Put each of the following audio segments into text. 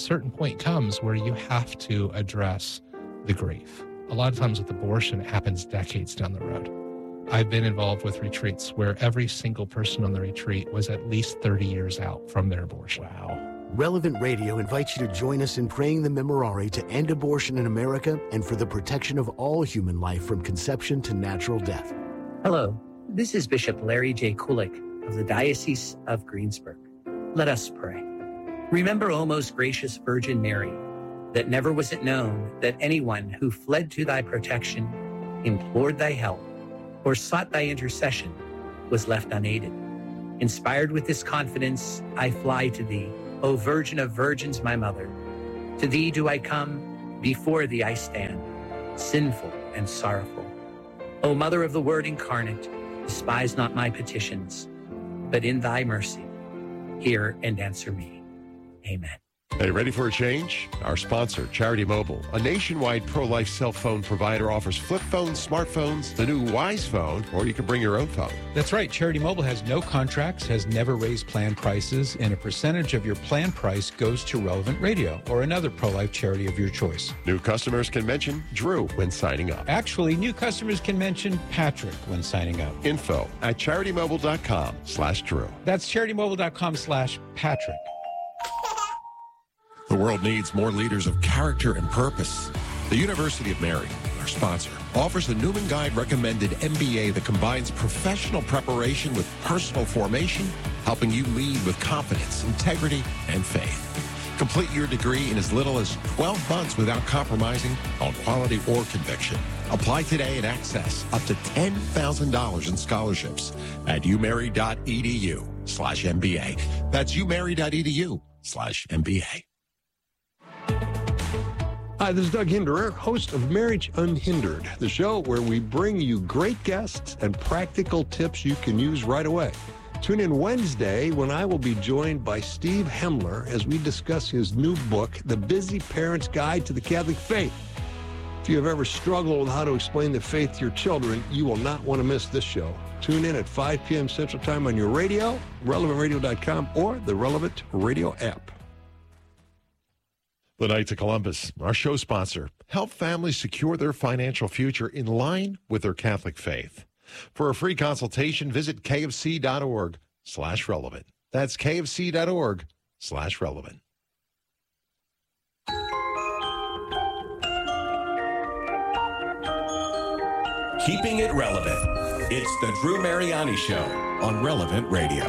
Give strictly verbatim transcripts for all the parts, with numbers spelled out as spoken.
certain point comes where you have to address the grief. A lot of times with abortion, it happens decades down the road. I've been involved with retreats where every single person on the retreat was at least thirty years out from their abortion. Wow. Relevant Radio invites you to join us in praying the Memorare to end abortion in America and for the protection of all human life from conception to natural death. Hello, this is Bishop Larry J. Kulik of the Diocese of Greensburg. Let us pray. Remember, O most gracious Virgin Mary, that never was it known that anyone who fled to thy protection, implored thy help, or sought thy intercession was left unaided. Inspired with this confidence, I fly to thee, O Virgin of Virgins, my mother. To thee do I come, before thee I stand, sinful and sorrowful. O Mother of the Word incarnate, despise not my petitions, but in thy mercy, hear and answer me. Amen. Hey, ready for a change? Our sponsor, Charity Mobile, a nationwide pro-life cell phone provider, offers flip phones, smartphones, the new Wise phone, or you can bring your own phone. That's right. Charity Mobile has no contracts, has never raised plan prices, and a percentage of your plan price goes to Relevant Radio or another pro-life charity of your choice. New customers can mention Drew when signing up. Actually, new customers can mention Patrick when signing up. Info at CharityMobile.com slash Drew. That's CharityMobile.com slash Patrick. The world needs more leaders of character and purpose. The University of Mary, our sponsor, offers the Newman Guide recommended M B A that combines professional preparation with personal formation, helping you lead with confidence, integrity, and faith. Complete your degree in as little as twelve months without compromising on quality or conviction. Apply today and access up to ten thousand dollars in scholarships at umary.edu slash MBA. That's umary.edu slash MBA. Hi, this is Doug Hinderer, host of Marriage Unhindered, the show where we bring you great guests and practical tips you can use right away. Tune in Wednesday when I will be joined by Steve Hemler as we discuss his new book, The Busy Parent's Guide to the Catholic Faith. If you have ever struggled with how to explain the faith to your children, you will not want to miss this show. Tune in at five p.m. Central Time on your radio, relevant radio dot com, or the Relevant Radio app. The Knights of Columbus, our show sponsor, help families secure their financial future in line with their Catholic faith. For a free consultation, visit kfc.org slash relevant. That's kfc.org slash relevant. Keeping it relevant. It's the Drew Mariani Show on Relevant Radio.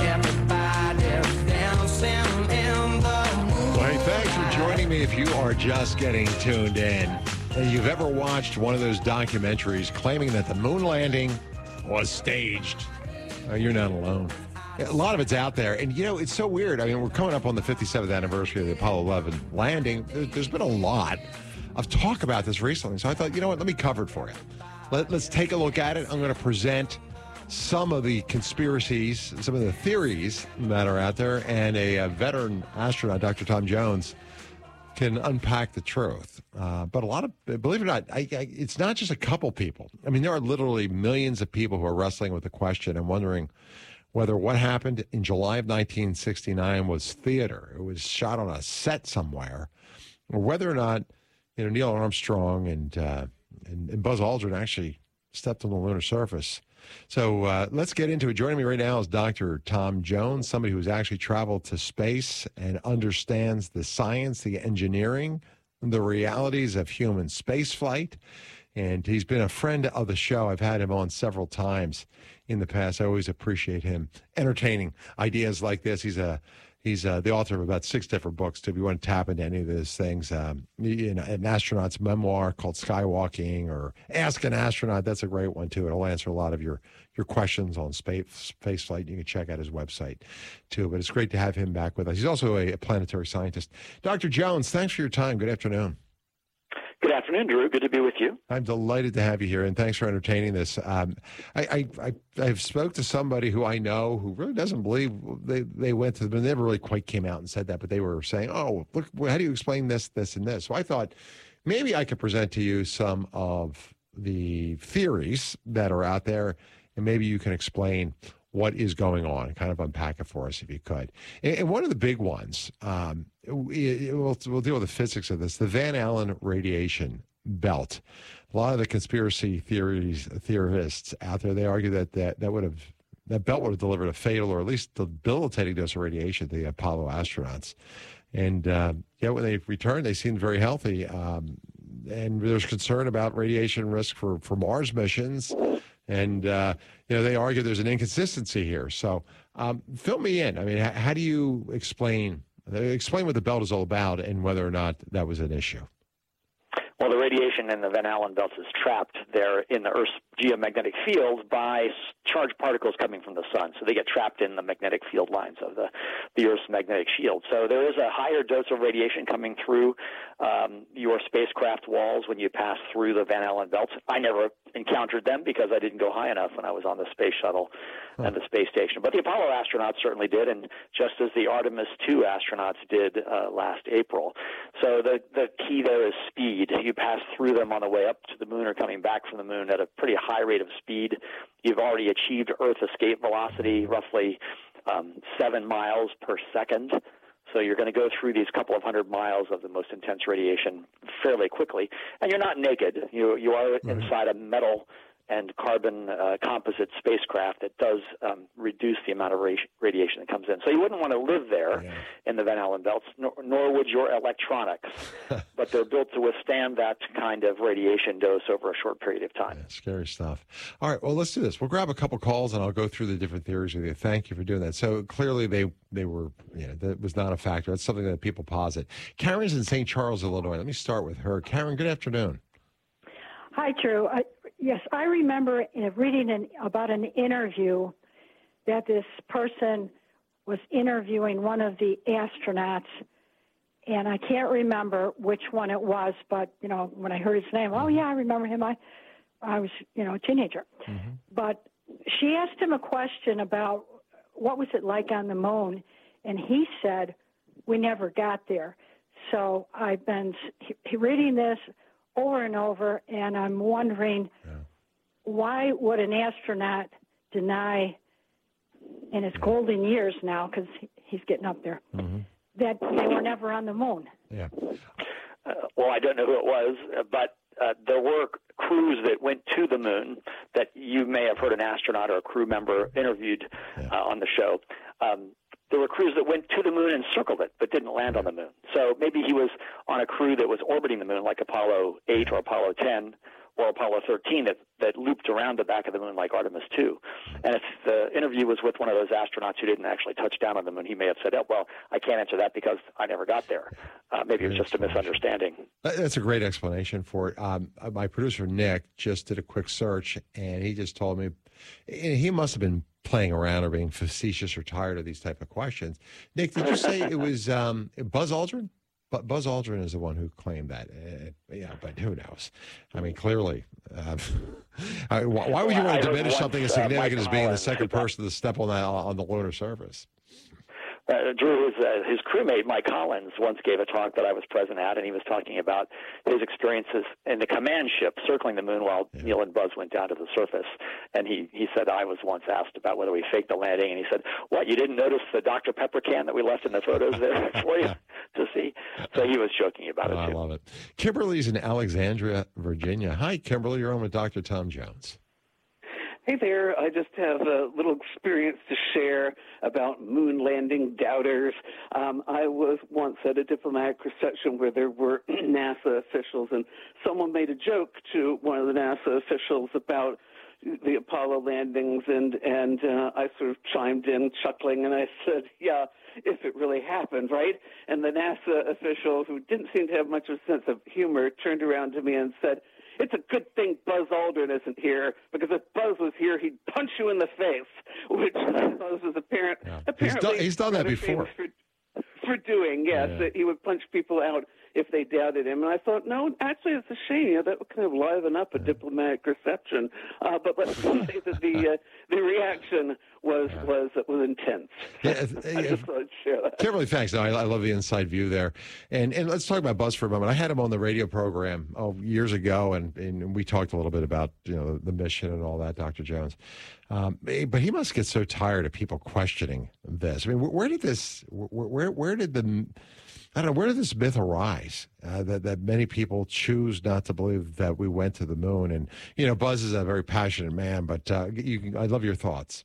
Well, hey, thanks for joining me. If you are just getting tuned in and you've ever watched one of those documentaries claiming that the moon landing was staged, uh, you're not alone. A lot of it's out there. And, you know, it's so weird. I mean, we're coming up on the fifty-seventh anniversary of the Apollo eleven landing. There, there's been a lot of talk about this recently. So I thought, you know what, let me cover it for you. Let, let's take a look at it. I'm going to present some of the conspiracies, some of the theories that are out there, and a, a veteran astronaut, Doctor Tom Jones, can unpack the truth. Uh, but a lot of, believe it or not, I, I, it's not just a couple people. I mean, there are literally millions of people who are wrestling with the question and wondering whether what happened in July of nineteen sixty-nine was theater, it was shot on a set somewhere, or whether or not, you know, Neil Armstrong and, uh, and, and Buzz Aldrin actually stepped on the lunar surface. So uh, let's get into it. Joining me right now is Doctor Tom Jones, somebody who's actually traveled to space and understands the science, the engineering, the realities of human spaceflight. And he's been a friend of the show. I've had him on several times in the past. I always appreciate him entertaining ideas like this. He's a He's uh, the author of about six different books, too. If you want to tap into any of those things, um, you know, an astronaut's memoir called Skywalking, or Ask an Astronaut. That's a great one, too. It'll answer a lot of your, your questions on space, space flight. You can check out his website, too. But it's great to have him back with us. He's also a, a planetary scientist. Doctor Jones, thanks for your time. Good afternoon. Good afternoon, Drew. Good to be with you. I'm delighted to have you here, and thanks for entertaining this. Um, I, I, I, I've spoke to somebody who I know who really doesn't believe they, they went to, but they never really quite came out and said that, but they were saying, oh, look, how do you explain this, this, and this? So I thought maybe I could present to you some of the theories that are out there, and maybe you can explain what is going on and kind of unpack it for us if you could. And, and one of the big ones, um, we, we'll, we'll deal with the physics of this. The Van Allen radiation belt. A lot of the conspiracy theories theorists out there, they argue that that, that would have that belt would have delivered a fatal or at least debilitating dose of radiation to the Apollo astronauts. And uh, yeah, when they returned, they seemed very healthy. Um, and there's concern about radiation risk for, for Mars missions. And, uh, you know, they argue there's an inconsistency here. So um, fill me in. I mean, how, how do you explain, explain what the belt is all about and whether or not that was an issue? Well, the radiation in the Van Allen belts is trapped there in the Earth's geomagnetic field by charged particles coming from the sun. So they get trapped in the magnetic field lines of the, the Earth's magnetic shield. So there is a higher dose of radiation coming through um, your spacecraft walls when you pass through the Van Allen belts. I never encountered them because I didn't go high enough when I was on the space shuttle huh. and the space station. But the Apollo astronauts certainly did, and just as the Artemis two astronauts did uh, last April. So the, the key there is speed. You pass through them on the way up to the moon or coming back from the moon at a pretty high rate of speed. You've already achieved Earth escape velocity, roughly um, seven miles per second. So you're going to go through these couple of hundred miles of the most intense radiation fairly quickly. And you're not naked. You, you are right. inside a metal and carbon uh, composite spacecraft that does um, reduce the amount of radi- radiation that comes in. So you wouldn't want to live there yeah. in the Van Allen belts, nor, nor would your electronics. But they're built to withstand that kind of radiation dose over a short period of time. Yeah, scary stuff. All right, well, let's do this. We'll grab a couple calls, and I'll go through the different theories with you. Thank you for doing that. So clearly they, they were, you know, that was not a factor. That's something that people posit. Karen's in Saint Charles, Illinois. Let me start with her. Karen, good afternoon. Hi, Drew. I, yes, I remember reading an, about an interview that this person was interviewing one of the astronauts, and I can't remember which one it was, but, you know, when I heard his name, oh, yeah, I remember him. I, I was, you know, a teenager. Mm-hmm. But she asked him a question about what was it like on the moon, and he said, we never got there. So I've been reading this over and over, and I'm wondering yeah. why would an astronaut deny in his yeah. golden years now, because he's getting up there, mm-hmm. that they were never on the moon? Yeah. Uh, well, I don't know who it was, but uh, there were crews that went to the moon that you may have heard an astronaut or a crew member interviewed yeah. uh, on the show. Um, There were crews that went to the moon and circled it, but didn't land on the moon. So maybe he was on a crew that was orbiting the moon, like Apollo eight or Apollo ten or Apollo thirteen, that, that looped around the back of the moon like Artemis two. And if the interview was with one of those astronauts who didn't actually touch down on the moon, he may have said, oh, well, I can't answer that because I never got there. Uh, maybe it was just a misunderstanding. That's a great explanation for it. Um, my producer, Nick, just did a quick search, and he just told me, he must have been playing around or being facetious or tired of these type of questions. Nick, did you say it was um, Buzz Aldrin? But Buzz Aldrin is the one who claimed that. Uh, yeah, but who knows? I mean, clearly, uh, I, why, why would you want to diminish something as significant uh, as being the second person to step on that on the lunar surface? Uh, Drew, his, uh, his crewmate, Mike Collins, once gave a talk that I was present at, and he was talking about his experiences in the command ship circling the moon while yeah. Neil and Buzz went down to the surface. And he, he said, I was once asked about whether we faked the landing, and he said, what, you didn't notice the Doctor Pepper can that we left in the photos there for you to see? So he was joking about oh, it, too. I love it. Kimberly's in Alexandria, Virginia. Hi, Kimberly. You're on with Doctor Tom Jones. Hey there, I just have a little experience to share about moon landing doubters. Um, I was once at a diplomatic reception where there were NASA officials, and someone made a joke to one of the NASA officials about the Apollo landings, and, and uh, I sort of chimed in chuckling, and I said, yeah, if it really happened, right? And the NASA official, who didn't seem to have much of a sense of humor, turned around to me and said, it's a good thing Buzz Aldrin isn't here, because if Buzz was here, he'd punch you in the face, which I suppose is apparent. Yeah. Apparently, he's done, he's done that before. For, for doing, yes, yeah. that he would punch people out if they doubted him. And I thought, no, actually, it's a shame. You know, that would kind of liven up a yeah. diplomatic reception. Uh, but let's say that the uh, the reaction was yeah. was was intense. Yeah, I just thought I'd share that. Kimberly, thanks. No, I, I love the inside view there. And and let's talk about Buzz for a moment. I had him on the radio program oh, years ago, and, and we talked a little bit about you know the mission and all that, Doctor Jones. Um, but he must get so tired of people questioning this. I mean, where, where did this? Where where, where did the I don't know, where did this myth arise uh, that, that many people choose not to believe that we went to the moon? And, you know, Buzz is a very passionate man, but uh, you can, I'd love your thoughts.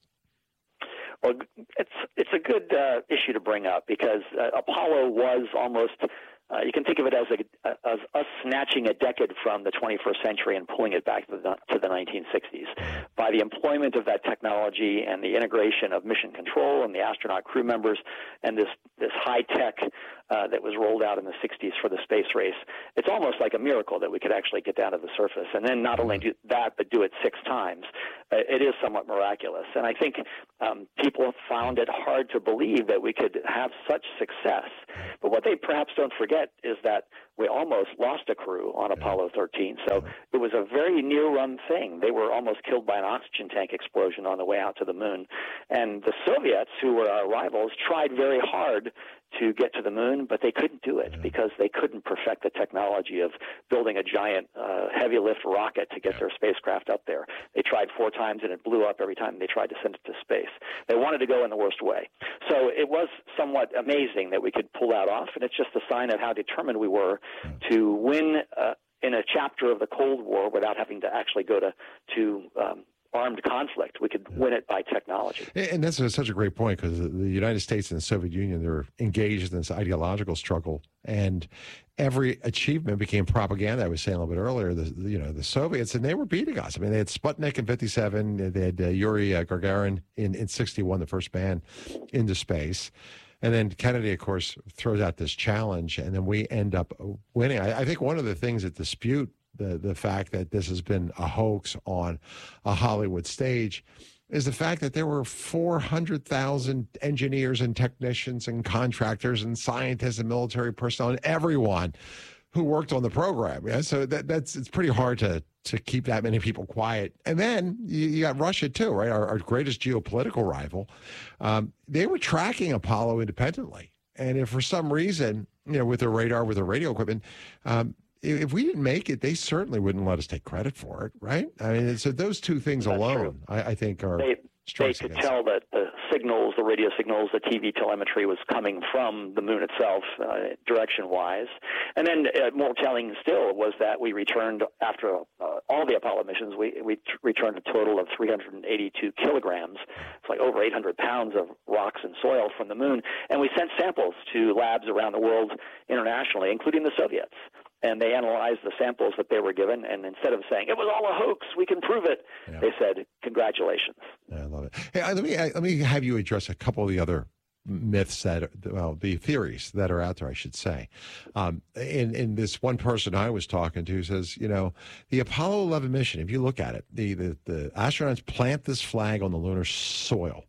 Well, it's it's a good uh, issue to bring up because uh, Apollo was almost, uh, you can think of it as, a, as us snatching a decade from the twenty-first century and pulling it back to the, to the nineteen sixties. By the employment of that technology and the integration of mission control and the astronaut crew members and this, this high tech uh, that was rolled out in the sixties for the space race, it's almost like a miracle that we could actually get down to the surface. And then not only do that, but do it six times. Uh, it is somewhat miraculous. And I think um, people have found it hard to believe that we could have such success. But what they perhaps don't forget is that we almost lost a crew on Apollo thirteen. So it was a very near-run thing. They were almost killed by an oxygen tank explosion on the way out to the moon. And the Soviets, who were our rivals, tried very hard to get to the moon, but they couldn't do it because they couldn't perfect the technology of building a giant uh, heavy-lift rocket to get their spacecraft up there. They tried four times, and it blew up every time they tried to send it to space. They wanted to go in the worst way. So it was somewhat amazing that we could pull that off, and it's just a sign of how determined we were to win uh, in a chapter of the Cold War without having to actually go to, to um, armed conflict. We could win it by technology. And that's a, such a great point because the United States and the Soviet Union, they're engaged in this ideological struggle, and every achievement became propaganda. I was saying a little bit earlier, the, the you know, the Soviets, and they were beating us. I mean, they had Sputnik in fifty-seven, they had uh, Yuri uh, Gagarin in, in sixty-one, the first man into space. And then Kennedy, of course, throws out this challenge, and then we end up winning. I, I think one of the things that dispute the the fact that this has been a hoax on a Hollywood stage is the fact that there were four hundred thousand engineers and technicians and contractors and scientists and military personnel and everyone who worked on the program. Yeah, so that, that's it's pretty hard to to keep that many people quiet. And then you, you got Russia too, right? Our, our greatest geopolitical rival. Um, they were tracking Apollo independently, and if for some reason, you know, with their radar, with their radio equipment, um, if we didn't make it, they certainly wouldn't let us take credit for it, right? I mean, so those two things That's alone, I, I think, are they, they could against. tell that the signals, the radio signals, the T V telemetry was coming from the moon itself, uh, direction-wise. And then uh, more telling still was that we returned, after uh, all the Apollo missions, we, we t- returned a total of three hundred eighty-two kilograms. It's like over eight hundred pounds of rocks and soil from the moon. And we sent samples to labs around the world internationally, including the Soviets. And they analyzed the samples that they were given, and instead of saying, it was all a hoax, we can prove it, yeah. they said, congratulations. Yeah, I love it. Hey, let me let me have you address a couple of the other myths that, well, the theories that are out there, I should say. Um, in, in this one person I was talking to says, you know, the Apollo eleven mission, if you look at it, the, the, the astronauts plant this flag on the lunar soil.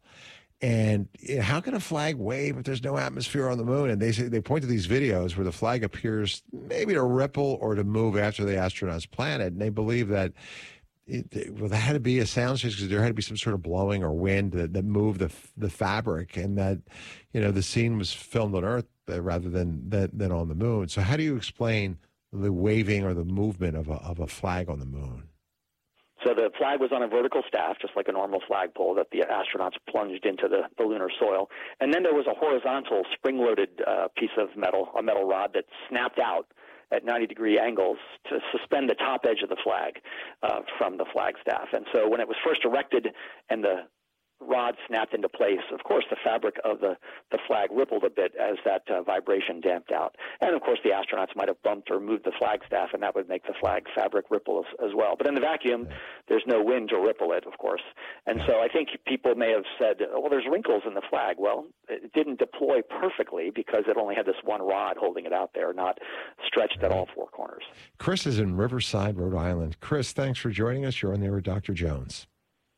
And how can a flag wave if there's no atmosphere on the moon? And they say they point to these videos where the flag appears maybe to ripple or to move after the astronauts plant it. And they believe that it, well, there had to be a sound change because there had to be some sort of blowing or wind that, that moved the the fabric, and that, you know, the scene was filmed on Earth rather than, than than on the moon. So how do you explain the waving or the movement of a of a flag on the moon? So the flag was on a vertical staff, just like a normal flagpole that the astronauts plunged into the, the lunar soil. And then there was a horizontal spring-loaded uh, piece of metal, a metal rod that snapped out at ninety degree angles to suspend the top edge of the flag uh, from the flag staff. And so when it was first erected and the rod snapped into place, of course, the fabric of the, the flag rippled a bit as that uh, vibration damped out. And, of course, the astronauts might have bumped or moved the flag staff, and that would make the flag fabric ripple as, as well. But in the vacuum, there's no wind to ripple it, of course. And so I think people may have said, well, there's wrinkles in the flag. Well, it didn't deploy perfectly because it only had this one rod holding it out there, not stretched at all four corners. Chris is in Riverside, Rhode Island. Chris, thanks for joining us. You're on there with Doctor Jones.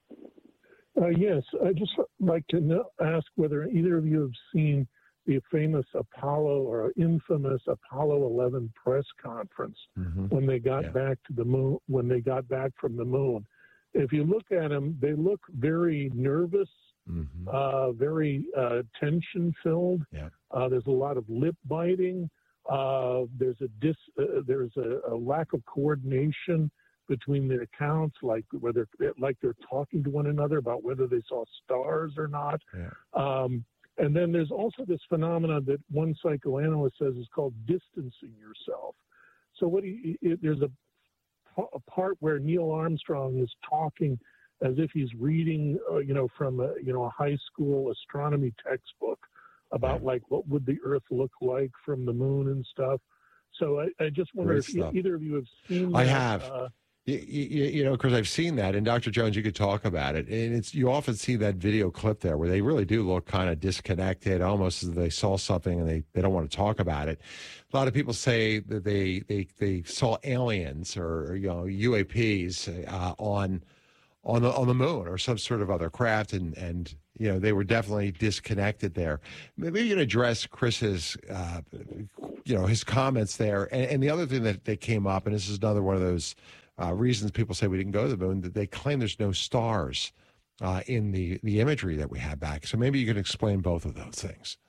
Uh, yes, I'd just like to know, ask whether either of you have seen the famous Apollo or infamous Apollo eleven press conference mm-hmm. when they got yeah. back to the moon, when they got back from the moon. If you look at them, they look very nervous, mm-hmm. uh, very uh, tension-filled. Yeah. Uh, there's a lot of lip biting. Uh, there's a dis, uh, there's a, a lack of coordination between their accounts, like whether like they're talking to one another about whether they saw stars or not. Yeah. Um, And then there's also this phenomenon that one psychoanalyst says is called distancing yourself. So what he, it, there's a, a part where Neil Armstrong is talking as if he's reading, uh, you know, from a, you know, a high school astronomy textbook about like what would the Earth look like from the moon and stuff. So I, I just wonder Great if stuff. either of you have seen I that, have. Uh, You, you, you know, because I've seen that, and Doctor Jones, you could talk about it, and it's you often see that video clip there where they really do look kind of disconnected, almost as if they saw something and they, they don't want to talk about it. A lot of people say that they they, they saw aliens or you know U A Ps uh, on on the on the moon or some sort of other craft, and and you know they were definitely disconnected there. Maybe you can address Chris's uh, you know his comments there, and, and the other thing that, that came up, and this is another one of those. Uh, reasons people say we didn't go to the moon, that they claim there's no stars uh, in the, the imagery that we have back. So maybe you can explain both of those things.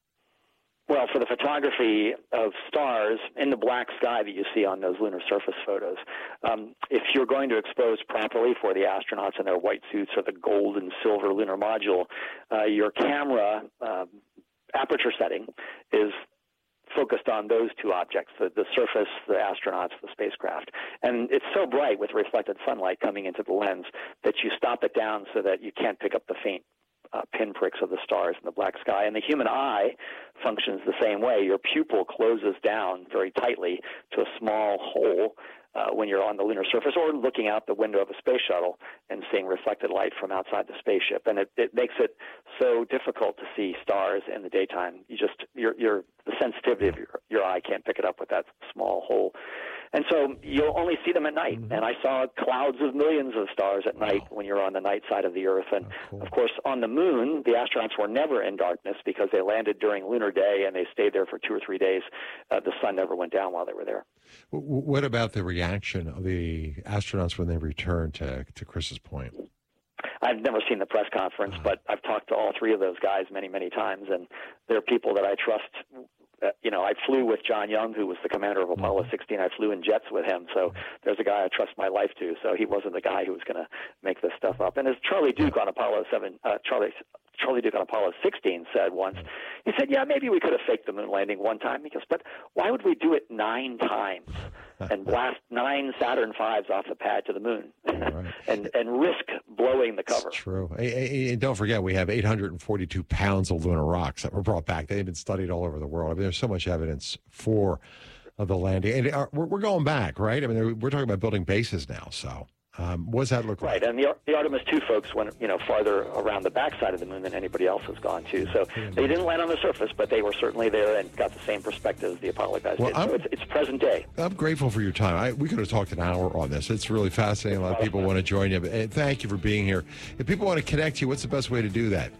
Well, for the photography of stars in the black sky that you see on those lunar surface photos, um, if you're going to expose properly for the astronauts in their white suits or the gold and silver lunar module, uh, your camera uh, aperture setting is focused on those two objects, the, the surface, the astronauts, the spacecraft. And it's so bright with reflected sunlight coming into the lens that you stop it down so that you can't pick up the faint uh, pinpricks of the stars in the black sky. And the human eye functions the same way. Your pupil closes down very tightly to a small hole uh, when you're on the lunar surface or looking out the window of a space shuttle and seeing reflected light from outside the spaceship. And it, it makes it so difficult to see stars in the daytime. You just, your, your, the sensitivity of your, your eye can't pick it up with that small hole. And so you'll only see them at night. Mm-hmm. And I saw clouds of millions of stars at night when you're on the night side of the Earth. And, oh, cool. Of course, on the moon, the astronauts were never in darkness because they landed during lunar day and they stayed there for two or three days. Uh, the sun never went down while they were there. What about the reaction of the astronauts when they returned, to, to Chris's point? I've never seen the press conference, but I've talked to all three of those guys many, many times, and they're people that I trust. Uh, you know, I flew with John Young, who was the commander of Apollo sixteen. I flew in jets with him, so there's a guy I trust my life to. So he wasn't the guy who was going to make this stuff up. And as Charlie Duke on Apollo seven, uh, Charlie Charlie Duke on Apollo sixteen said once, he said, "Yeah, maybe we could have faked the moon landing one time." He goes, "But why would we do it nine times and blast nine Saturn fives off the pad to the moon right. and and risk blowing the cover?" It's true. And don't forget, we have eight hundred forty-two pounds of lunar rocks that were brought back. They've been studied all over the world. I mean, there's so much evidence for uh, the landing. And we're, we're going back, right? I mean, we're talking about building bases now. So um, what does that look right. like? Right. And the, the Artemis two folks went, you know, farther around the backside of the moon than anybody else has gone to. So they didn't land on the surface, but they were certainly there and got the same perspective as the Apollo guys well, did. I'm, so it's, it's present day. I'm grateful for your time. I, we could have talked an hour on this. It's really fascinating. A lot of people want to join you. But, and thank you for being here. If people want to connect to you, what's the best way to do that?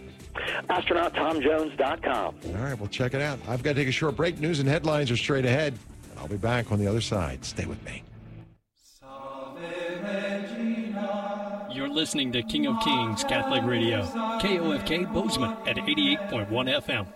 astronaut tom jones dot com. All right, well, check it out. I've got to take a short break. News and headlines are straight ahead. I'll be back on the other side. Stay with me. You're listening to King of Kings Catholic Radio, K O F K Bozeman at eighty-eight point one F M.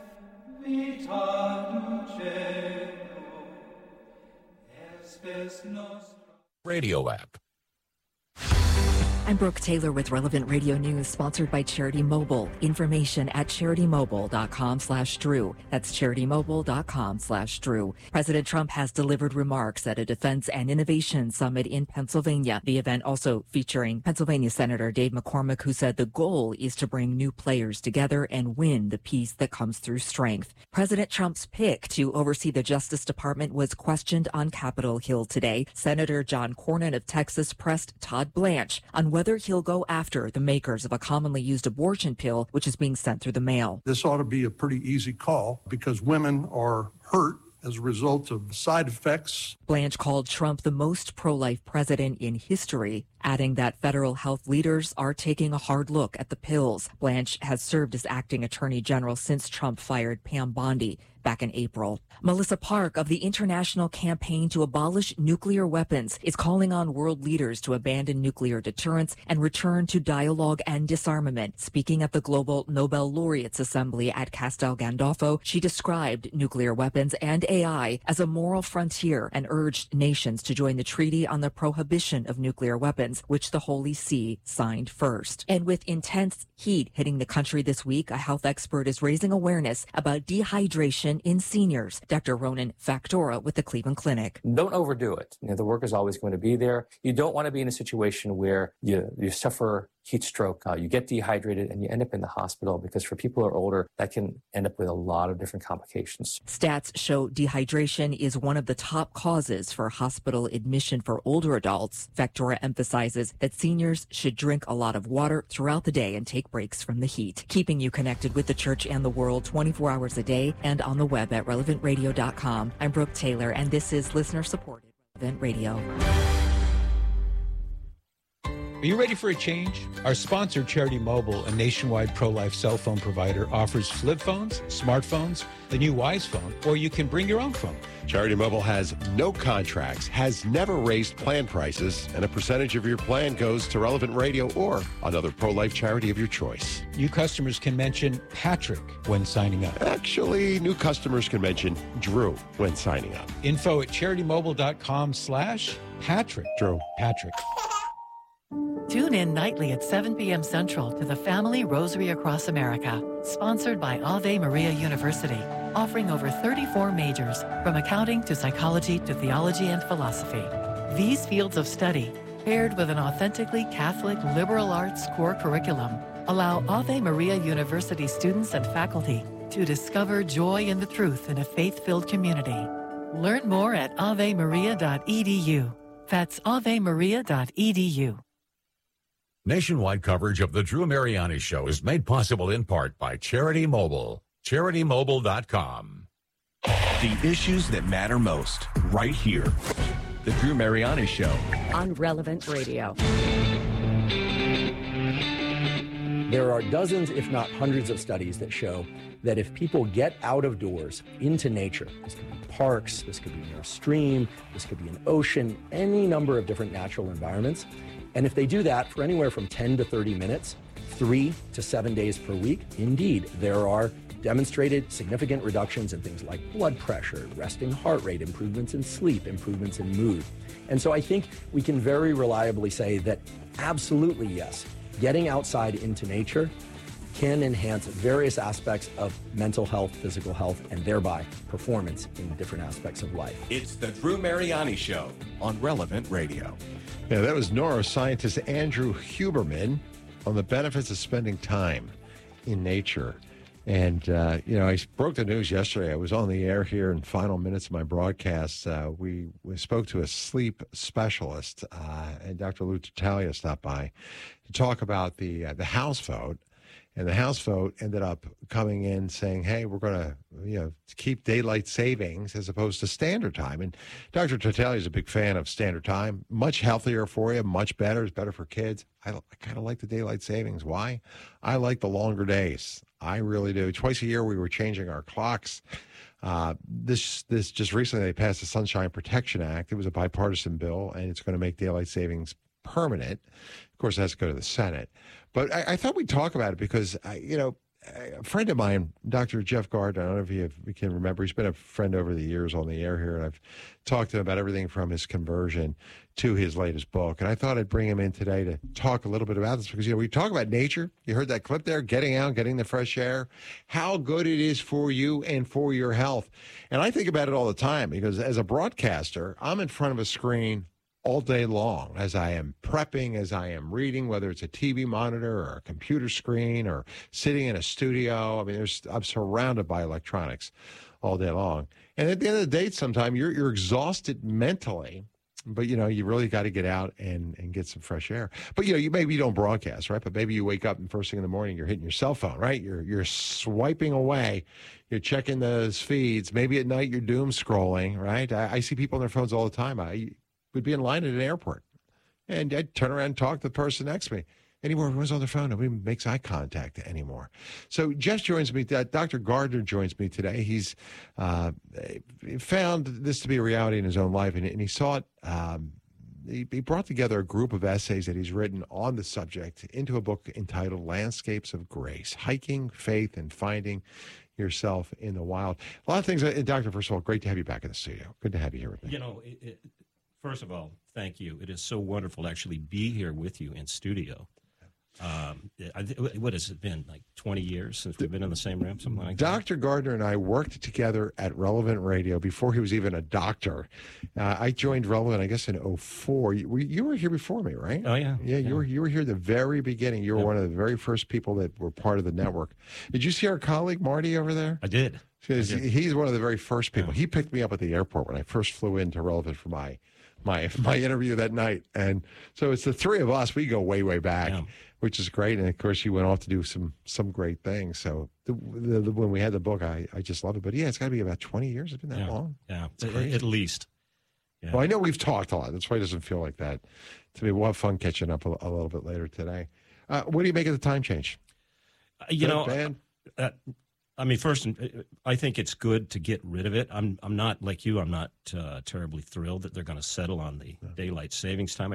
Radio app. I'm Brooke Taylor with Relevant Radio News, sponsored by Charity Mobile. Information at CharityMobile.com slash Drew. That's CharityMobile.com slash Drew. President Trump has delivered remarks at a Defense and Innovation Summit in Pennsylvania. The event also featuring Pennsylvania Senator Dave McCormick, who said the goal is to bring new players together and win the peace that comes through strength. President Trump's pick to oversee the Justice Department was questioned on Capitol Hill today. Senator John Cornyn of Texas pressed Todd Blanche on whether he'll go after the makers of a commonly used abortion pill, which is being sent through the mail. This ought to be a pretty easy call because women are hurt as a result of side effects. Blanche called Trump the most pro-life president in history, adding that federal health leaders are taking a hard look at the pills. Blanche has served as acting attorney general since Trump fired Pam Bondi back in April. Melissa Park of the International Campaign to Abolish Nuclear Weapons is calling on world leaders to abandon nuclear deterrence and return to dialogue and disarmament. Speaking at the Global Nobel Laureates Assembly at Castel Gandolfo, she described nuclear weapons and A I as a moral frontier and urged nations to join the Treaty on the Prohibition of Nuclear Weapons. conventions, which the Holy See signed first. And with intense heat hitting the country this week, a health expert is raising awareness about dehydration in seniors. Doctor Ronan Factora with the Cleveland Clinic. Don't overdo it. You know, the work is always going to be there. You don't want to be in a situation where you, you suffer heat stroke, uh, you get dehydrated, and you end up in the hospital, because for people who are older, that can end up with a lot of different complications. Stats show dehydration is one of the top causes for hospital admission for older adults. Factora emphasizes that seniors should drink a lot of water throughout the day and take breaks from the heat. Keeping you connected with the church and the world twenty-four hours a day and on the web at relevant radio dot com. I'm Brooke Taylor, and this is listener-supported Relevant Radio. Are you ready for a change? Our sponsor, Charity Mobile, a nationwide pro-life cell phone provider, offers flip phones, smartphones, the new Wise phone, or you can bring your own phone. Charity Mobile has no contracts, has never raised plan prices, and a percentage of your plan goes to Relevant Radio or another pro-life charity of your choice. New customers can mention Patrick when signing up. Actually, new customers can mention Drew when signing up. Info at charity mobile dot com slash Patrick. Drew. Patrick. Tune in nightly at seven p.m. Central to the Family Rosary Across America, sponsored by Ave Maria University, offering over thirty-four majors, from accounting to psychology to theology and philosophy. These fields of study, paired with an authentically Catholic liberal arts core curriculum, allow Ave Maria University students and faculty to discover joy in the truth in a faith-filled community. Learn more at ave maria dot e d u. That's ave maria dot e d u. Nationwide coverage of the Drew Mariani Show is made possible in part by Charity Mobile. charity mobile dot com. The issues that matter most, right here. The Drew Mariani Show. On Relevant Radio. There are dozens, if not hundreds, of studies that show that if people get out of doors into nature, this could be parks, this could be near a stream, this could be an ocean, any number of different natural environments, and if they do that for anywhere from ten to thirty minutes, three to seven days per week, indeed, there are demonstrated significant reductions in things like blood pressure, resting heart rate, improvements in sleep, improvements in mood. And so I think we can very reliably say that absolutely yes, getting outside into nature can enhance various aspects of mental health, physical health, and thereby performance in different aspects of life. It's the Drew Mariani Show on Relevant Radio. Yeah, that was neuroscientist Andrew Huberman on the benefits of spending time in nature. And, uh, you know, I broke the news yesterday. I was on the air here in final minutes of my broadcast. Uh, we, we spoke to a sleep specialist, uh, and Doctor Lou Tattaglia stopped by to talk about the uh, the House vote. And the House vote ended up coming in saying, hey, we're going to, you know, keep daylight savings as opposed to standard time. And Doctor Tattaglia is a big fan of standard time. Much healthier for you, much better. It's better for kids. I, I kind of like the daylight savings. Why? I like the longer days. I really do. Twice a year we were changing our clocks. Uh, this this just recently they passed the Sunshine Protection Act. It was a bipartisan bill, and it's going to make daylight savings permanent. Of course, it has to go to the Senate. But I, I thought we'd talk about it because, I, you know, a friend of mine, Doctor Jeff Gardner, I don't know if you, have, you can remember, he's been a friend over the years on the air here, and I've talked to him about everything from his conversion to his latest book. And I thought I'd bring him in today to talk a little bit about this because, you know, we talk about nature. You heard that clip there, getting out, getting the fresh air, how good it is for you and for your health. And I think about it all the time because as a broadcaster, I'm in front of a screen all day long as I am prepping, as I am reading, whether it's a T V monitor or a computer screen or sitting in a studio. I mean, there's, I'm surrounded by electronics all day long. And at the end of the day, sometimes you're, you're exhausted mentally, but, you know, you really got to get out and, and get some fresh air. But, you know, you maybe you don't broadcast, right? But maybe you wake up and first thing in the morning, you're hitting your cell phone, right? You're, you're swiping away. You're checking those feeds. Maybe at night you're doom scrolling, right? I, I see people on their phones all the time. I would be in line at an airport, and I'd turn around and talk to the person next to me. Anymore, everyone's on their phone. Nobody makes eye contact anymore. So Jeff joins me. Doctor Gardner joins me today. He's uh, found this to be a reality in his own life, and, and he saw it. Um, he, he brought together a group of essays that he's written on the subject into a book entitled Landscapes of Grace, Hiking, Faith, and Finding Yourself in the Wild. A lot of things. Uh, Doctor, first of all, great to have you back in the studio. Good to have you here with me. You know, it, it, first of all, thank you. It is so wonderful to actually be here with you in studio. Um, I, what has it been, like twenty years since we've been in the same room, something like that? Doctor Gardner and I worked together at Relevant Radio before he was even a doctor. Uh, I joined Relevant, I guess, in oh four. You, you were here before me, right? Oh, yeah. Yeah, you yeah. were you were here at the very beginning. You were yeah. one of the very first people that were part of the network. Did you see our colleague, Marty, over there? I did. I did. He's one of the very first people. Yeah. He picked me up at the airport when I first flew into Relevant for my, my, my interview that night. And so it's the three of us. We go way, way back. Yeah. Which is great, and of course, she went off to do some some great things. So the, the, the, when we had the book, I, I just love it. But yeah, it's got to be about twenty years. It's been that yeah. long. Yeah, at least. Yeah. Well, I know we've talked a lot. That's why it doesn't feel like that to me. We'll have fun catching up a, a little bit later today. Uh, what do you make of the time change? Uh, you Good, know, bad? Uh, I mean, first, I think it's good to get rid of it. I'm I'm not like you. I'm not uh, terribly thrilled that they're going to settle on the daylight savings time.